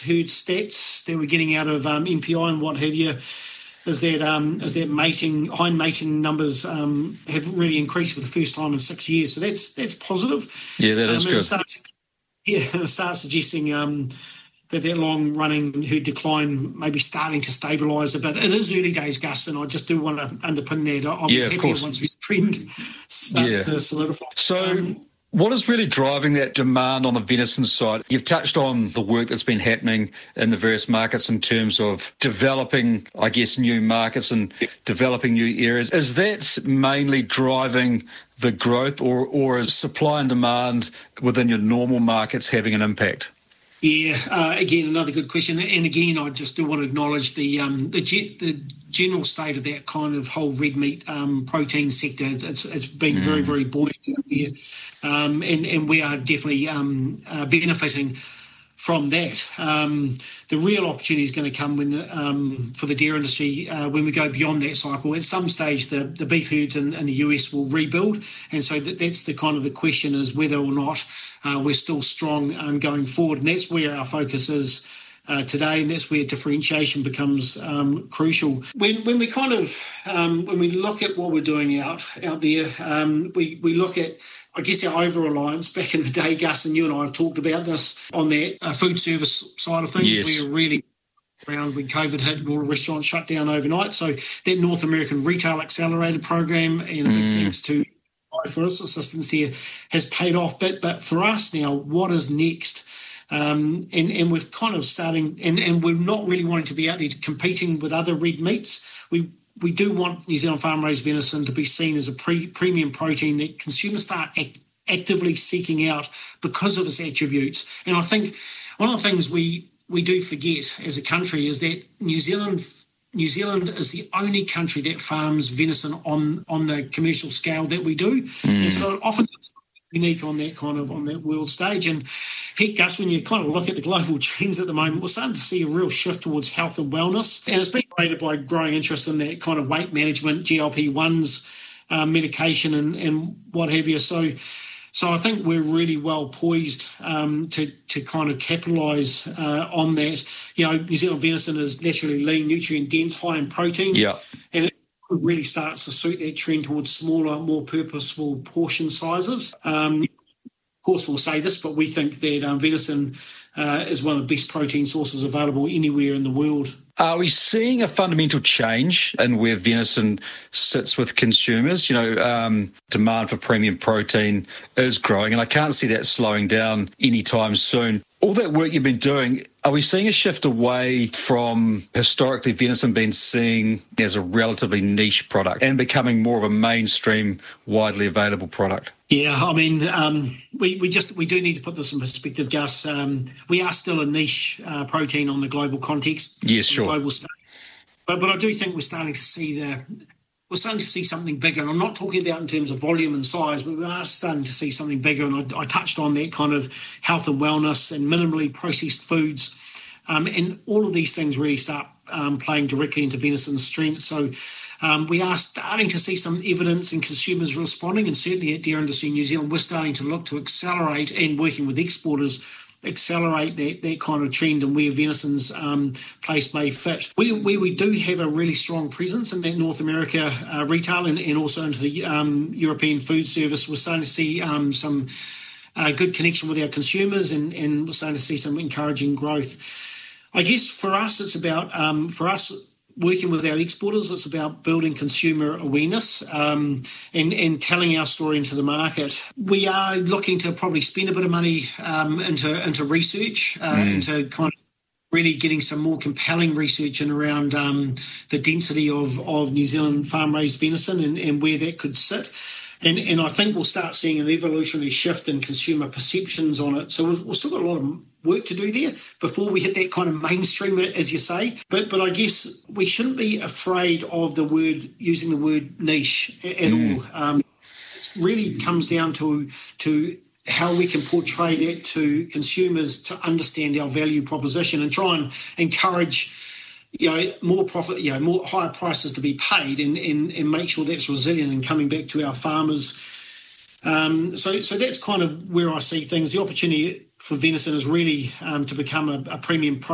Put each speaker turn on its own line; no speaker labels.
herd stats that we're getting out of MPI and what have you is that hind mating numbers have really increased for the first time in 6 years. So that's positive.
Yeah, that is good.
It starts suggesting that long-running herd decline may be starting to stabilise a bit. It is early days, Gus, and I just do want to underpin that. I'll be happier once this trend starts to solidify.
So what is really driving that demand on the venison side? You've touched on the work that's been happening in the various markets in terms of developing, I guess, new markets and developing new areas. Is that mainly driving the growth, or is supply and demand within your normal markets having an impact?
Yeah, again, another good question. And again, I just do want to acknowledge the general state of that kind of whole red meat protein sector. It's been very, very buoyant out there. And we are definitely benefiting from that. The real opportunity is going to come for the dairy industry when we go beyond that cycle. At some stage, the beef herds in the US will rebuild, and so that's the kind of the question is whether or not we're still strong going forward, and that's where our focus is today, and that's where differentiation becomes crucial. When we kind of when we look at what we're doing out there, we look at, I guess, our over-reliance. Back in the day, Gus, and you and I have talked about this on that food service side of things.
Yes.
We were really around when COVID hit and all the restaurants shut down overnight. So that North American Retail Accelerator program, and a big thanks to for us assistance here, has paid off. But for us now, what is next? And we've kind of starting, and we're not really wanting to be out there competing with other red meats. We do want New Zealand farm-raised venison to be seen as a premium protein that consumers start actively seeking out because of its attributes. And I think one of the things we do forget as a country is that New Zealand is the only country that farms venison on the commercial scale that we do. And so often it's unique on that world stage. And heck, Gus, when you kind of look at the global trends at the moment, we're starting to see a real shift towards health and wellness. And it's been created by growing interest in that kind of weight management, GLP-1s, medication and what have you. So I think we're really well poised to kind of capitalise on that. You know, New Zealand venison is naturally lean, nutrient dense, high in protein.
Yeah.
And it really starts to suit that trend towards smaller, more purposeful portion sizes. Of course, we'll say this, but we think that venison is one of the best protein sources available anywhere in the world.
Are we seeing a fundamental change in where venison sits with consumers? You know, demand for premium protein is growing, and I can't see that slowing down anytime soon. All that work you've been doing, are we seeing a shift away from historically venison being seen as a relatively niche product and becoming more of a mainstream, widely available product?
Yeah, I mean, we do need to put this in perspective, Gus. We are still a niche protein on the global context.
Yes, sure.
Global stage. But I do think we're starting to see something bigger. And I'm not talking about in terms of volume and size, but we are starting to see something bigger. And I touched on that kind of health and wellness and minimally processed foods. And all of these things really start playing directly into venison's strength. So we are starting to see some evidence in consumers responding, and certainly at Dairy Industry New Zealand, we're starting to look to accelerate, and working with exporters, accelerate that kind of trend and where venison's place may fit. We do have a really strong presence in that North America retail and also into the European food service. We're starting to see some good connection with our consumers, and we're starting to see some encouraging growth. I guess for us, it's about, working with our exporters, it's about building consumer awareness and telling our story into the market. We are looking to probably spend a bit of money into research, into kind of really getting some more compelling research in around the density of New Zealand farm-raised venison and where that could sit. And I think we'll start seeing an evolutionary shift in consumer perceptions on it. So we've still got a lot of work to do there before we hit that kind of mainstream, as you say. But I guess we shouldn't be afraid of using the word niche at all. It really comes down to how we can portray that to consumers to understand our value proposition and try and encourage more profit, more higher prices to be paid and make sure that's resilient and coming back to our farmers. So that's kind of where I see things. The opportunity for venison is really to become a premium